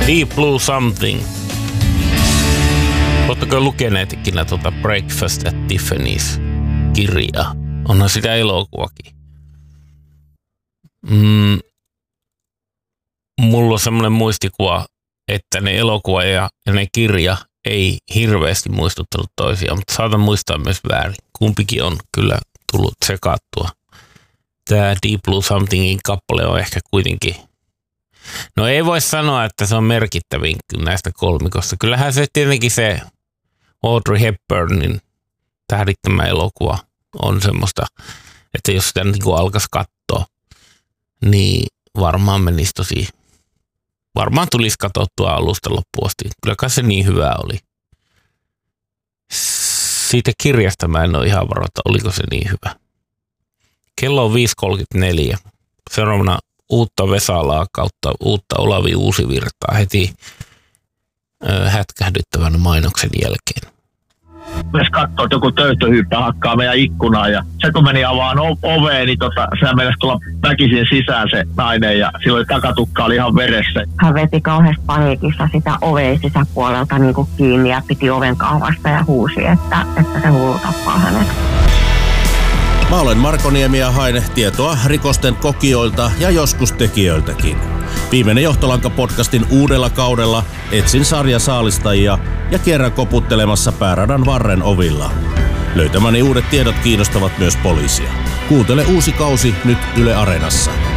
Deep Blue Something. Oletteko lukeneet ikinä Breakfast at Tiffany's -kirjaa? Onhan sitä elokuvakin. Mulla on semmoinen muistikuva, että ne elokuva ja ne kirja ei hirveästi muistuttanut toisiaan, mutta saatan muistaa myös väärin. Kumpikin on kyllä tullut sekaattua. Tämä Deep Blue Somethingin kappale on ehkä kuitenkin, no ei voi sanoa, että se on merkittävin näistä kolmikosta. Kyllähän se tietenkin se Audrey Hepburnin tähdittämä elokuva on semmoista, että jos sitä niin kuin alkaisi katsoa, niin varmaan menisi varmaan tulisi katsottua alusta loppuun asti. Kyllä kai se niin hyvä oli. Siitä kirjasta mä en ole ihan varma, että oliko se niin hyvä. Kello on 5.34. Seuraavana uutta Vesalaa kautta uutta Olavi Uusivirtaa heti hätkähdyttävän mainoksen jälkeen. Jos katsoo, että joku töyttöhyyppä hakkaa meidän ikkunaa ja se kun meni avaan oveen, niin sehän meinasi tulla väkisin sisään se nainen ja silloin takatukka oli ihan veressä. Hän veti kauheasti paniikissa sitä oveen sisäpuolelta niin kuin kiinni ja piti oven kahvasta ja huusi, että se hullu tappaa hänet. Mä olen Marko Niemi ja haen tietoa rikosten kokijoilta ja joskus tekijöiltäkin. Viimeinen Johtolanka-podcastin uudella kaudella etsin sarjasaalistajia ja kierrän koputtelemassa pääradan varren ovilla. Löytämäni uudet tiedot kiinnostavat myös poliisia. Kuuntele uusi kausi nyt Yle Areenassa.